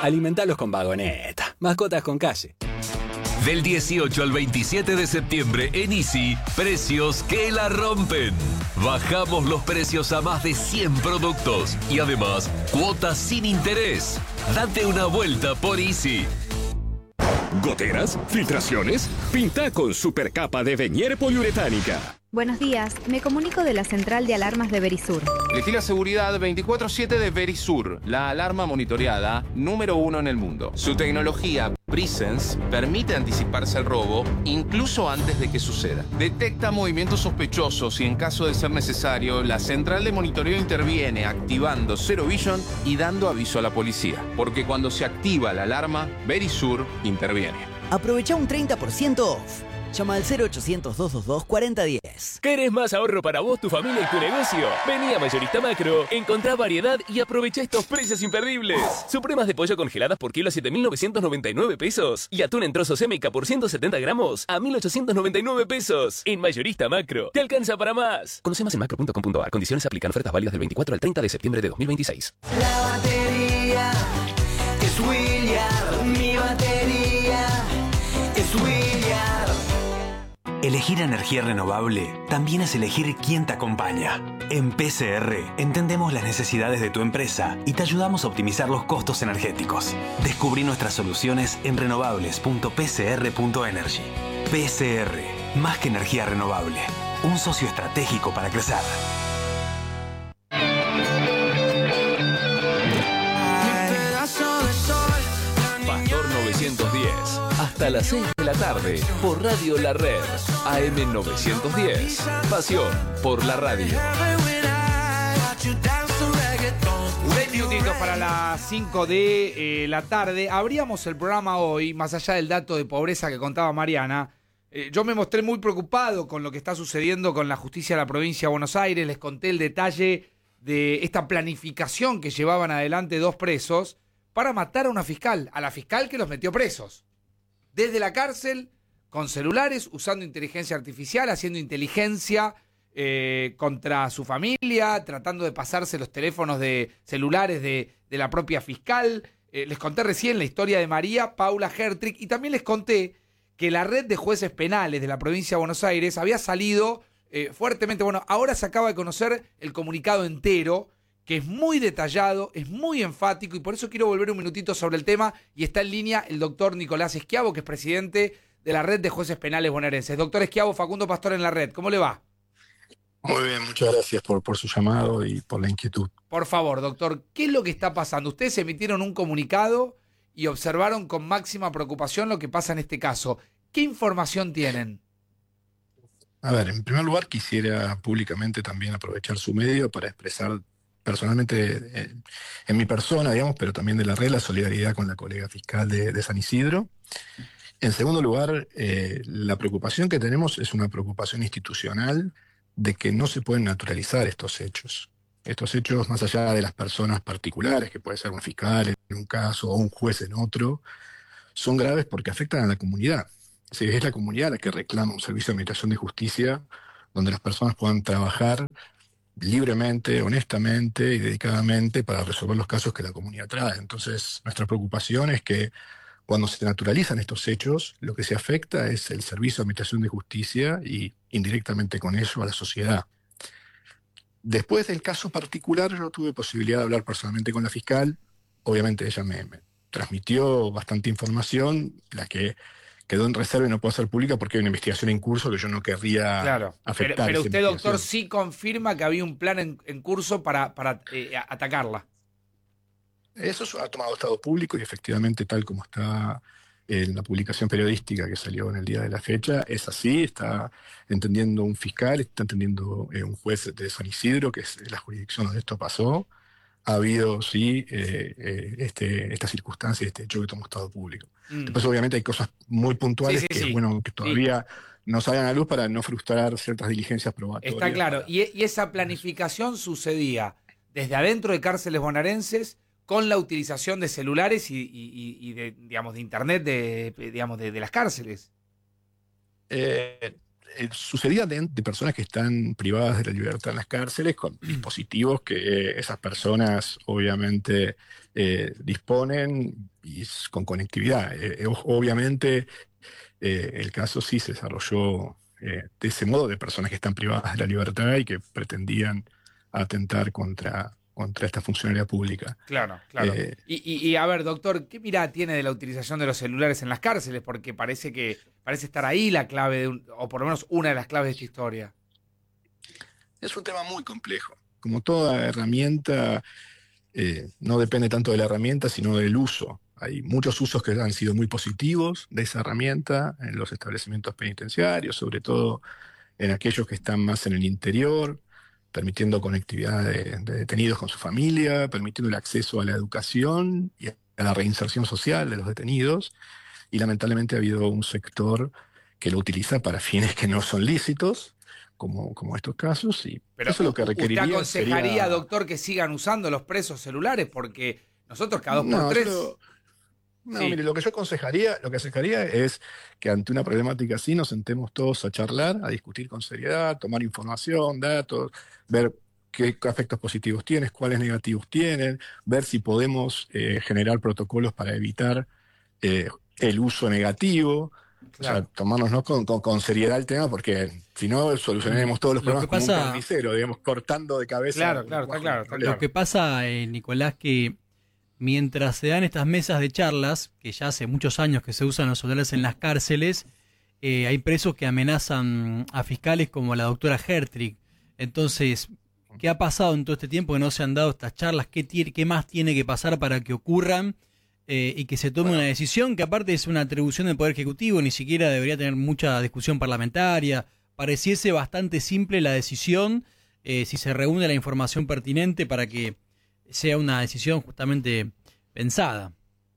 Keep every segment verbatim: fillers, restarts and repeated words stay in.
Alimentalos con Vagoneta. Mascotas con calle. Del dieciocho al veintisiete de septiembre en Easy, precios que la rompen. Bajamos los precios a más de cien productos y además cuotas sin interés. Date una vuelta por Easy. ¿Goteras? ¿Filtraciones? Pinta con supercapa de Venier poliuretánica. Buenos días, me comunico de la central de alarmas de Verisur. Elegí la seguridad veinticuatro siete de Verisur, la alarma monitoreada número uno en el mundo. Su tecnología Presence permite anticiparse al robo incluso antes de que suceda. Detecta movimientos sospechosos y en caso de ser necesario, la central de monitoreo interviene activando Zero Vision y dando aviso a la policía. Porque cuando se activa la alarma, Verisur interviene. Aprovecha un treinta por ciento off. Llama al cero ochocientos, doscientos veintidós, cuarenta diez. ¿Querés más ahorro para vos, tu familia y tu negocio? Vení a Mayorista Macro, encontrá variedad y aprovecha estos precios imperdibles. Supremas de pollo congeladas por kilo a siete mil novecientos noventa y nueve pesos. Y atún en trozos M K por ciento setenta gramos a mil ochocientos noventa y nueve pesos. En Mayorista Macro, te alcanza para más. Conoce más en macro punto com punto a r. Condiciones aplican. Ofertas válidas del veinticuatro al treinta de septiembre de dos mil veintiséis. La batería es William. Mi batería es William. Elegir energía renovable también es elegir quién te acompaña. En P C R entendemos las necesidades de tu empresa y te ayudamos a optimizar los costos energéticos. Descubrí nuestras soluciones en renovables punto p c r punto energy. P C R, más que energía renovable, un socio estratégico para crecer. Pastor novecientos diez. Hasta las seis de la tarde por Radio La Red. A M novecientos diez. Pasión por la radio. Seis minutitos para las cinco de eh, la tarde. Abríamos el programa hoy, más allá del dato de pobreza que contaba Mariana. Eh, yo me mostré muy preocupado con lo que está sucediendo con la justicia de la provincia de Buenos Aires. Les conté el detalle de esta planificación que llevaban adelante dos presos para matar a una fiscal, a la fiscal que los metió presos. Desde la cárcel, con celulares, usando inteligencia artificial, haciendo inteligencia eh, contra su familia, tratando de pasarse los teléfonos de celulares de, de la propia fiscal. Eh, les conté recién la historia de María Paula Hertrich y también les conté que la red de jueces penales de la provincia de Buenos Aires había salido eh, fuertemente. Bueno, ahora se acaba de conocer el comunicado entero, que es muy detallado, es muy enfático, y por eso quiero volver un minutito sobre el tema, y está en línea el doctor Nicolás Schiavo, que es presidente de la Red de Jueces Penales Bonaerenses. Doctor Schiavo, Facundo Pastor en la red, ¿cómo le va? Muy bien, muchas gracias por, por su llamado y por la inquietud. Por favor, doctor, ¿qué es lo que está pasando? Ustedes emitieron un comunicado y observaron con máxima preocupación lo que pasa en este caso. ¿Qué información tienen? A ver, en primer lugar quisiera públicamente también aprovechar su medio para expresar personalmente eh, en mi persona, digamos, pero también de la red, la solidaridad con la colega fiscal de, de San Isidro. En segundo lugar, eh, la preocupación que tenemos es una preocupación institucional de que no se pueden naturalizar estos hechos. Estos hechos, más allá de las personas particulares, que puede ser un fiscal en un caso o un juez en otro, son graves porque afectan a la comunidad. Es decir, es la comunidad la que reclama un servicio de administración de justicia donde las personas puedan trabajar libremente, honestamente y dedicadamente para resolver los casos que la comunidad trae. Entonces, nuestra preocupación es que cuando se naturalizan estos hechos, lo que se afecta es el servicio de administración de justicia y indirectamente con ello a la sociedad. Después del caso particular, yo tuve posibilidad de hablar personalmente con la fiscal. Obviamente ella me, me transmitió bastante información, la que quedó en reserva y no puedo hacer pública porque hay una investigación en curso que yo no querría claro, afectar. Pero, pero usted, doctor, sí confirma que había un plan en, en curso para, para eh, atacarla. Eso ha tomado estado público y efectivamente, tal como está en la publicación periodística que salió en el día de la fecha, es así. Está entendiendo un fiscal, está entendiendo eh, un juez de San Isidro, que es la jurisdicción donde esto pasó. Ha habido, sí, eh, eh, este, esta circunstancia, este hecho que tomó estado público. Mm. Después, obviamente, hay cosas muy puntuales sí, sí, que, sí. bueno, que todavía sí. no salgan a la luz para no frustrar ciertas diligencias probatorias. Está claro. Para... Y, y esa planificación sucedía desde adentro de cárceles bonaerenses con la utilización de celulares y, y, y de, digamos, de internet de, digamos, de, de las cárceles. Eh, eh, sucedía de, de personas que están privadas de la libertad en las cárceles con dispositivos que eh, esas personas obviamente eh, disponen y s- con conectividad. Eh, eh, obviamente eh, el caso sí se desarrolló eh, de ese modo, de personas que están privadas de la libertad y que pretendían atentar contra, contra esta funcionaria pública. Claro, claro. Eh, y, y- y, a ver, doctor, ¿qué mirada tiene de la utilización de los celulares en las cárceles? Porque parece que parece estar ahí la clave, de un- o por lo menos una de las claves de esta historia. Es un tema muy complejo. Como toda herramienta, eh, no depende tanto de la herramienta, sino del uso. Hay muchos usos que han sido muy positivos de esa herramienta en los establecimientos penitenciarios, sobre todo en aquellos que están más en el interior, permitiendo conectividad de, de detenidos con su familia, permitiendo el acceso a la educación y a la reinserción social de los detenidos. Y lamentablemente ha habido un sector que lo utiliza para fines que no son lícitos, como, como estos casos, y Pero eso es lo que requeriría. ¿usted aconsejaría, sería- doctor, que sigan usando los presos celulares? Porque nosotros cada dos No, por tres... yo- No, Sí. mire, lo que yo aconsejaría, lo que aconsejaría es que ante una problemática así nos sentemos todos a charlar, a discutir con seriedad, tomar información, datos, ver qué efectos positivos tienes, cuáles negativos tienen, ver si podemos eh, generar protocolos para evitar eh, el uso negativo. O sea, Claro. tomarnos ¿no? con, con- con seriedad el tema, porque si no solucionaremos todos los Lo problemas que como pasa- un carnicero, digamos, cortando de cabeza. Claro, claro, está claro, está Lo que pasa, eh, Nicolás, que mientras se dan estas mesas de charlas, que ya hace muchos años que se usan los celulares en las cárceles, eh, hay presos que amenazan a fiscales como la doctora Hertrich. Entonces, ¿qué ha pasado en todo este tiempo que no se han dado estas charlas? ¿Qué, tiene- qué más tiene que pasar para que ocurran eh, y que se tome una decisión que aparte es una atribución del Poder Ejecutivo, ni siquiera debería tener mucha discusión parlamentaria? Pareciese bastante simple la decisión eh, si se reúne la información pertinente para que sea una decisión justamente pensada.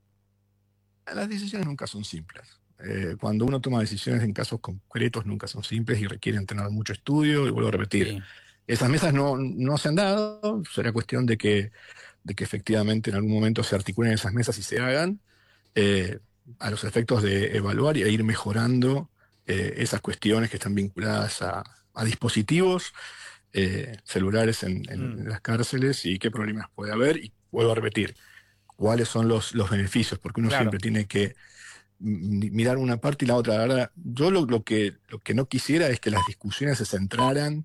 Las decisiones nunca son simples. Eh, cuando uno toma decisiones en casos concretos nunca son simples y requieren tener mucho estudio, y vuelvo a repetir, esas mesas no, no se han dado, será cuestión de que, de que efectivamente en algún momento se articulen esas mesas y se hagan, eh, a los efectos de evaluar y a ir mejorando eh, esas cuestiones que están vinculadas a, a dispositivos eh, celulares en, en- en las cárceles y qué problemas puede haber, y vuelvo a repetir, cuáles son los, los beneficios, porque uno Claro. siempre tiene que m- mirar una parte y la otra. Ahora, yo lo, lo que, lo que no quisiera es que las discusiones se centraran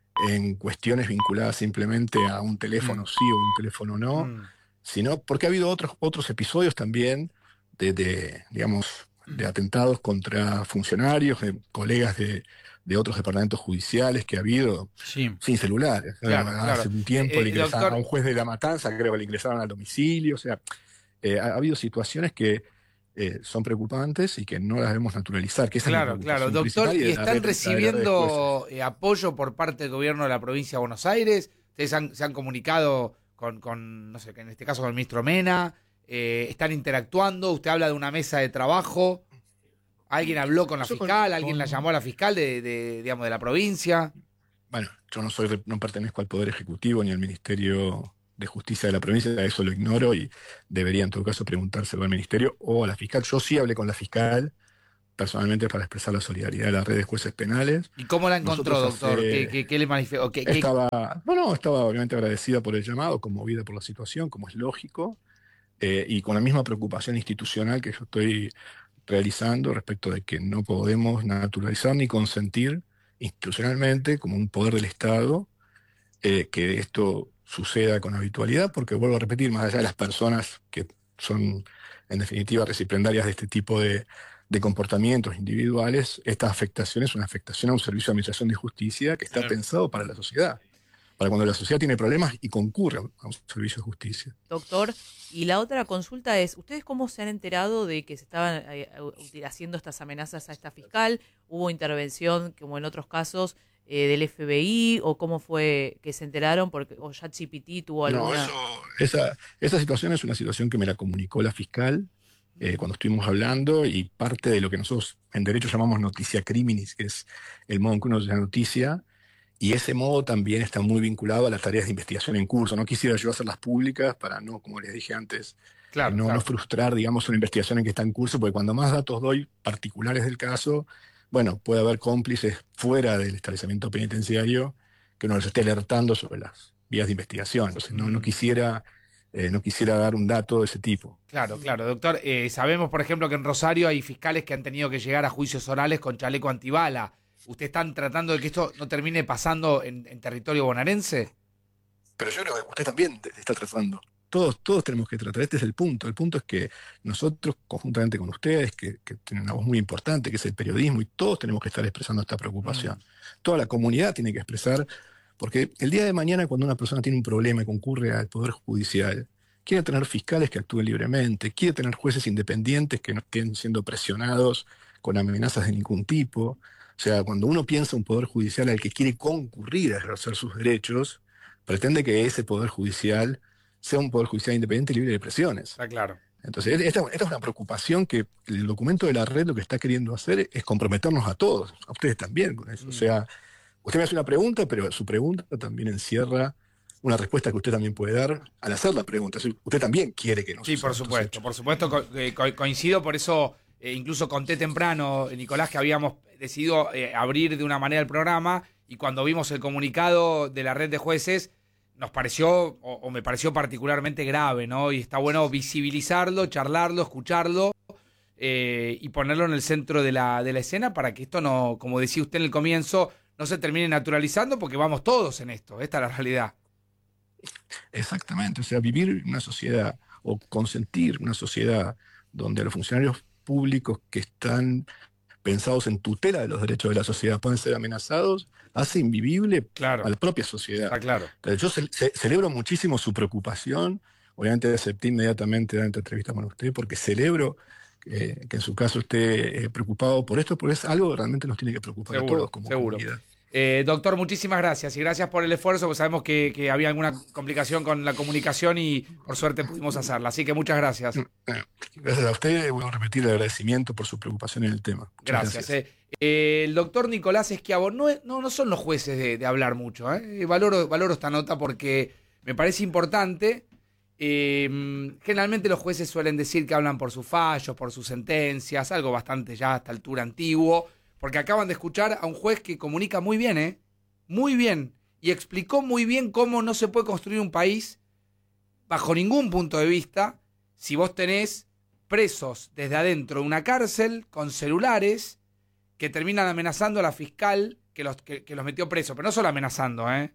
en cuestiones vinculadas simplemente a un teléfono sí o un teléfono no, sino porque ha habido otros, otros episodios también de, de, digamos, de atentados contra funcionarios, de colegas de, de otros departamentos judiciales que ha habido sin celulares. Claro, Hace claro. un tiempo Eh, le ingresaron doctor- a un juez de La Matanza, creo que le ingresaron al domicilio. O sea, eh, ha, ha habido situaciones que eh, son preocupantes y que no las debemos naturalizar. Que esa es la Claro, claro. preocupación Doctor, principal ¿y de la están red- la red de jueces. recibiendo eh, apoyo por parte del gobierno de la provincia de Buenos Aires? ¿Ustedes han- se han comunicado con, con, no sé, en este caso con el ministro Mena? Eh, ¿Están interactuando? ¿Usted habla de una mesa de trabajo? ¿Alguien habló con la Yo con- fiscal? ¿Alguien con- la llamó a la fiscal de, de, digamos, de la provincia? Bueno, yo no soy, no pertenezco al Poder Ejecutivo ni al Ministerio de Justicia de la provincia, eso lo ignoro y debería en todo caso preguntárselo al Ministerio o a la fiscal. Yo sí hablé con la fiscal personalmente para expresar la solidaridad de la red de jueces penales. ¿Y cómo la encontró, Nosotros doctor? hace- ¿Qué, qué- qué le manifestó? ¿Qué- qué- Estaba, no, no, estaba obviamente agradecida por el llamado, conmovida por la situación, como es lógico, eh, y con la misma preocupación institucional que yo estoy realizando respecto de que no podemos naturalizar ni consentir institucionalmente como un poder del Estado eh, que esto suceda con habitualidad, porque vuelvo a repetir, más allá de las personas que son en definitiva reciprendarias de este tipo de, de comportamientos individuales, esta afectación es una afectación a un servicio de administración de justicia que está Claro. pensado para la sociedad, para cuando la sociedad tiene problemas y concurre a un servicio de justicia. Doctor, y la otra consulta es, ¿ustedes cómo se han enterado de que se estaban eh, uti- haciendo estas amenazas a esta fiscal? ¿Hubo intervención, como en otros casos, eh, del F B I? ¿O cómo fue que se enteraron? Porque, ¿o ChatGPT tuvo No, alguna...? eso- esa, esa situación es una situación que me la comunicó la fiscal eh, cuando estuvimos hablando, y parte de lo que nosotros en derecho llamamos noticia criminis, que es el modo en que uno se da noticia, y ese modo también está muy vinculado a las tareas de investigación en curso. No quisiera yo hacerlas públicas para no, como les dije antes, Claro, no, claro. no frustrar, digamos, una investigación en que está en curso, porque cuando más datos doy particulares del caso, bueno, puede haber cómplices fuera del establecimiento penitenciario que uno los esté alertando sobre las vías de investigación. Entonces no, no quisiera... Eh, no quisiera dar un dato de ese tipo. Claro, claro, doctor. Eh, sabemos, por ejemplo, que en Rosario hay fiscales que han tenido que llegar a juicios orales con chaleco antibala. ¿Ustedes están tratando de que esto no termine pasando en, en territorio bonaerense? Pero yo creo que usted también está tratando. Todos, todos tenemos que tratar. Este es el punto. El punto es que nosotros, conjuntamente con ustedes, que, que tienen una voz muy importante, que es el periodismo, y todos tenemos que estar expresando esta preocupación. Mm. Toda la comunidad tiene que expresar. Porque el día de mañana, cuando una persona tiene un problema y concurre al Poder Judicial, quiere tener fiscales que actúen libremente, quiere tener jueces independientes que no estén siendo presionados con amenazas de ningún tipo. O sea, cuando uno piensa un Poder Judicial al que quiere concurrir a ejercer sus derechos, pretende que ese Poder Judicial sea un Poder Judicial independiente y libre de presiones. Está claro. Entonces, esta, esta es una preocupación que el documento de la red lo que está queriendo hacer es comprometernos a todos, a ustedes también con eso. Mm. O sea, usted me hace una pregunta, pero su pregunta también encierra una respuesta que usted también puede dar al hacer la pregunta. Usted también quiere que nos... Sí, por supuesto, por supuesto, co co coincido, por eso eh, incluso conté temprano, Nicolás, que habíamos decidido eh, abrir de una manera el programa, y cuando vimos el comunicado de la red de jueces, nos pareció, o, o me pareció particularmente grave, ¿no? Y está bueno visibilizarlo, charlarlo, escucharlo, eh, y ponerlo en el centro de la, de la escena para que esto no, como decía usted en el comienzo, no se termine naturalizando, porque vamos todos en esto. Esta es la realidad. Exactamente. O sea, vivir en una sociedad o consentir una sociedad donde los funcionarios públicos que están pensados en tutela de los derechos de la sociedad pueden ser amenazados, hace invivible claro. a la propia sociedad. Está claro. Entonces, yo ce ce celebro muchísimo su preocupación. Obviamente acepté inmediatamente dar esta entrevista con usted porque celebro Eh, que en su caso esté eh, preocupado por esto, porque es algo que realmente nos tiene que preocupar seguro, a todos como seguro. comunidad. Eh, doctor, muchísimas gracias y gracias por el esfuerzo, porque sabemos que, que había alguna complicación con la comunicación y por suerte pudimos hacerla, así que muchas gracias. Gracias a usted, voy a repetir el agradecimiento por su preocupación en el tema. Gracias. gracias. Eh. Eh, el doctor Nicolás Schiavo, no, no, no son los jueces de, de hablar mucho, ¿eh? valoro, valoro esta nota porque me parece importante. Eh, generalmente los jueces suelen decir que hablan por sus fallos, por sus sentencias, algo bastante ya a esta altura antiguo, porque acaban de escuchar a un juez que comunica muy bien, ¿eh? Muy bien, y explicó muy bien cómo no se puede construir un país bajo ningún punto de vista si vos tenés presos desde adentro de una cárcel con celulares que terminan amenazando a la fiscal que los, que, que los metió presos, pero no solo amenazando, ¿eh?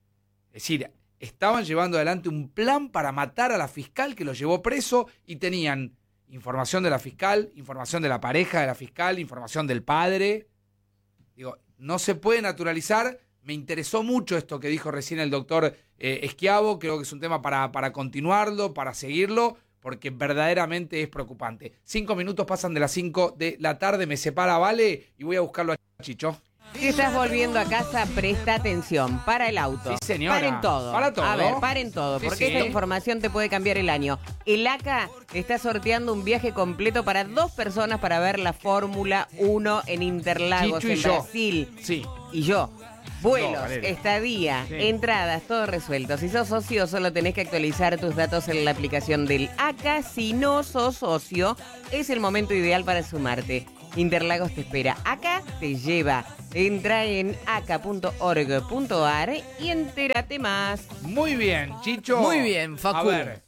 Es decir, estaban llevando adelante un plan para matar a la fiscal que los llevó preso y tenían información de la fiscal, información de la pareja de la fiscal, información del padre. Digo, no se puede naturalizar. Me interesó mucho esto que dijo recién el doctor eh, Schiavo. Creo que es un tema para, para continuarlo, para seguirlo, porque verdaderamente es preocupante. Cinco minutos pasan de las cinco de la tarde. Me separa Vale y voy a buscarlo a Chicho. Si estás volviendo a casa, presta atención. Para el auto. Sí, señora. Paren todo. Para todo. A ver, paren todo, Sí, porque sí. esta información te puede cambiar el año. El A C A está sorteando un viaje completo para dos personas para ver la Fórmula uno en Interlagos, Chicho y en yo. Brasil. Sí. Y yo. Vuelos, No, Valeria. estadía, Sí. entradas, todo resuelto. Si sos socio, solo tenés que actualizar tus datos en la aplicación del A C A. Si no sos socio, es el momento ideal para sumarte. Interlagos te espera. Acá te lleva. Entra en aca punto org punto ar y entérate más. Muy bien, Chicho. Muy bien, Facu. A ver,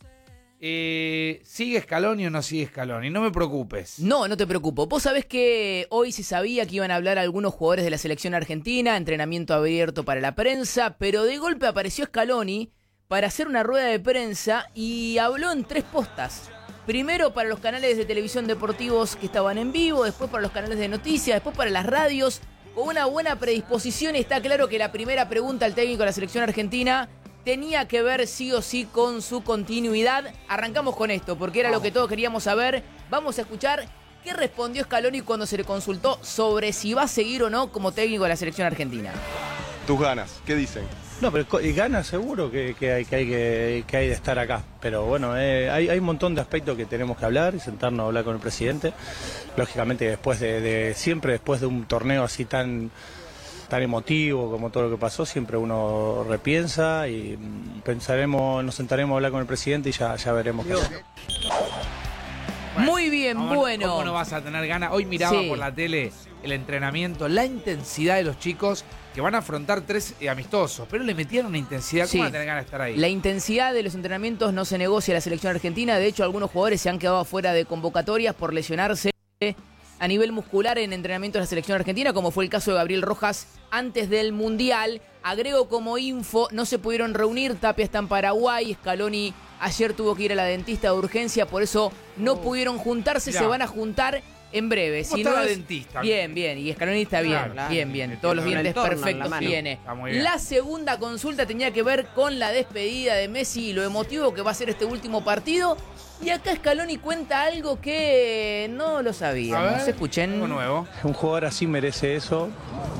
eh, ¿sigue Scaloni o no sigue Scaloni? No me preocupes. No, no te preocupo. Vos sabés que hoy se sabía que iban a hablar algunos jugadores de la selección argentina, entrenamiento abierto para la prensa, pero de golpe apareció Scaloni para hacer una rueda de prensa y habló en tres postas. Primero para los canales de televisión deportivos que estaban en vivo, después para los canales de noticias, después para las radios, con una buena predisposición. Está claro que la primera pregunta al técnico de la selección argentina tenía que ver sí o sí con su continuidad. Arrancamos con esto, porque era lo que todos queríamos saber. Vamos a escuchar qué respondió Scaloni cuando se le consultó sobre si va a seguir o no como técnico de la selección argentina. Tus ganas, ¿qué dicen? No, pero co- y ganas seguro que, que, hay, que, hay, que, que hay de estar acá. Pero bueno, eh, hay, hay un montón de aspectos que tenemos que hablar y sentarnos a hablar con el presidente. Lógicamente después de, de siempre después de un torneo así tan, tan emotivo como todo lo que pasó, siempre uno repiensa y mm, pensaremos, nos sentaremos a hablar con el presidente y ya, ya veremos qué hacer. Muy bien, ¿Cómo, bueno. ¿Cómo no vas a tener ganas? Hoy miraba Sí. por la tele el entrenamiento, la intensidad de los chicos que van a afrontar tres eh, amistosos, pero le metían una intensidad. ¿Cómo Sí. van a tener ganas de estar ahí? La intensidad de los entrenamientos no se negocia a la selección argentina. De hecho, algunos jugadores se han quedado fuera de convocatorias por lesionarse a nivel muscular en entrenamientos de la selección argentina, como fue el caso de Gabriel Rojas antes del Mundial. Agrego como info, no se pudieron reunir, Tapia está en Paraguay, Scaloni ayer tuvo que ir a la dentista de urgencia, por eso no pudieron juntarse, Mirá. se van a juntar en breve. ¿Cómo Si está no la es- dentista? Bien, bien, y Scaloni está bien, Claro, claro. bien, bien, todos los Con el dientes torno en la perfectos mano. tiene. Está muy bien. La segunda consulta tenía que ver con la despedida de Messi y lo emotivo que va a ser este último partido. Y acá Scaloni cuenta algo que no lo sabíamos. A ver, Escuchen. algo nuevo. Un jugador así merece eso.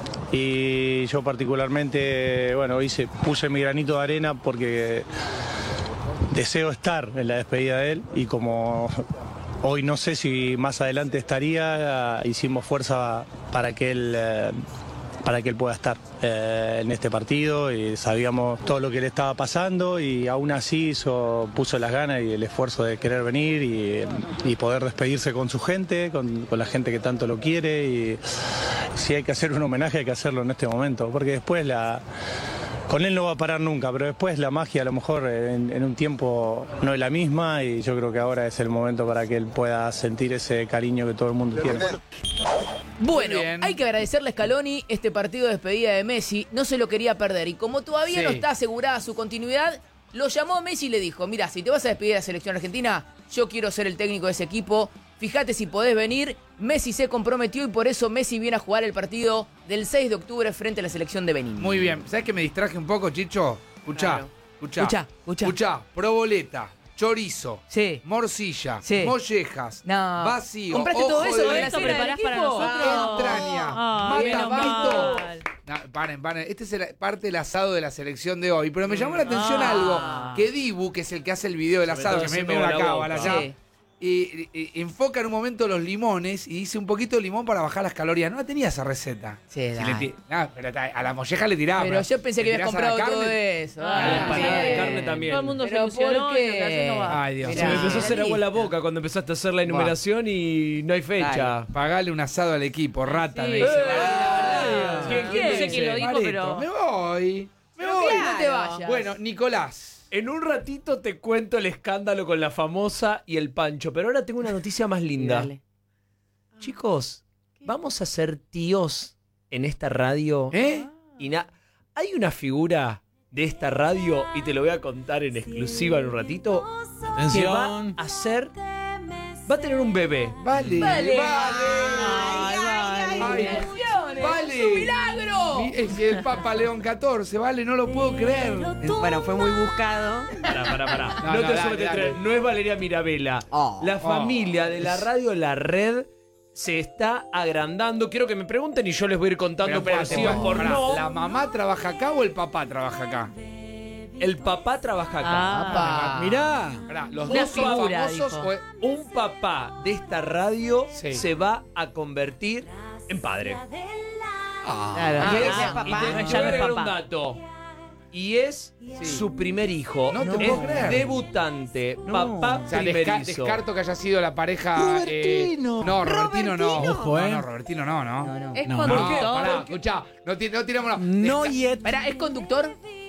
Y yo particularmente, bueno, hice, puse mi granito de arena porque deseo estar en la despedida de él y como hoy no sé si más adelante estaría, hicimos fuerza para que él, eh, para que él pueda estar eh, en este partido y sabíamos todo lo que le estaba pasando y aún así hizo, puso las ganas y el esfuerzo de querer venir y, y poder despedirse con su gente, con, con la gente que tanto lo quiere y si hay que hacer un homenaje hay que hacerlo en este momento porque después la... Con él no va a parar nunca, pero después la magia a lo mejor en, en un tiempo no es la misma y yo creo que ahora es el momento para que él pueda sentir ese cariño que todo el mundo tiene. Bueno, Muy bien. hay que agradecerle a Scaloni este partido de despedida de Messi. No se lo quería perder. Y como todavía Sí. no está asegurada su continuidad, lo llamó a Messi y le dijo, mira, si te vas a despedir de la selección argentina, yo quiero ser el técnico de ese equipo. Fíjate si podés venir. Messi se comprometió y por eso Messi viene a jugar el partido del seis de octubre frente a la selección de Benín. Muy bien. ¿Sabes que me distraje un poco, Chicho? Escuchá, Claro. escuchá. Escuchá, escuchá. Escuchá, proboleta, chorizo, Sí. morcilla, Sí. mollejas, No. vacío, ¿Compraste ojo todo eso de de la leche, cena del preparás para equipo? nosotros? entraña, Ay, menos matabasto. mal. No, paren, paren. Este es el- parte del asado de la selección de hoy. Pero me llamó la atención Ah. algo. Que Dibu, que es el que hace el video del Sobre asado, todo que me haciendo me la la cábala boca. ya. Sí. Y, y- y enfoca en un momento los limones y dice un poquito de limón para bajar las calorías. No la tenía esa receta. Sí, Si dale. le ti- no, pero ta- a la molleja le tiraba. Pero yo pensé que le habías tirás a la comprado todo carne. eso. Ah, Dale. empanada de Bien. carne también. Todo el mundo se Pero ilusionó ¿por y lo que hace no qué? va. Ay, Dios. Se me empezó a hacer agua en la lista. boca cuando empezaste a hacer la enumeración y no hay fecha. Pagale un asado al equipo, rata, Sí. me dice. ¡Eh! ¿Quién- quién me dice dice? quién lo dijo? Pareto, pero- Me voy. Me Pero voy. no te vayas. Bueno, Nicolás. En un ratito te cuento el escándalo con la famosa y el Pancho, pero ahora tengo una noticia más linda. Dale. Chicos, vamos a ser tíos en esta radio. ¿Eh? Y na- hay una figura de esta radio, y te lo voy a contar en exclusiva en un ratito, que va a ser, va a tener un bebé. Vale. Vale. Ay, vale. Ay, ¡Bendiciones! vale. ¡Es un milagro! Mi- Es el Papa León catorce, vale, no lo puedo creer. Bueno, fue muy buscado. Pará, pará, pará. No, No, no, te dale, sueltes dale. tres. No es Valeria Mirabella. Oh. La familia de la radio La Red se está agrandando. Quiero que me pregunten y yo les voy a ir contando Pero por espérate, sí o pará, por pará. no. ¿La mamá trabaja acá o el papá trabaja acá? El papá trabaja acá. Ah. Mirá. Pará, los Una dos son figura, famosos dijo. o es- Un papá de esta radio Sí. se va a convertir en padre. Claro. Ah, Y es- ya es y papá. te- Ya te no voy a es agregar un papá. dato. Y es su primer hijo. No te es puedo creer. debutante. Papá O sea, desca- primerizo. descarto que haya sido la pareja. Robertino. eh, no, Robertino no. Ojo, No, eh. no, Robertino no, ¿no? No, no. Es No, ¿Por qué? conductor. Pará, escuchá, no, ti- no tiramos la. No Desca- yet. Pará, ¿es conductor?